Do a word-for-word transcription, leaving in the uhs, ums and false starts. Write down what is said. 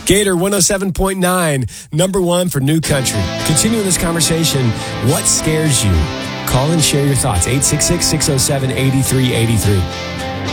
Gator one oh seven point nine, number one for New Country. Continuing this conversation, what scares you? Call and share your thoughts. eight six six, six oh seven, eight three eight three.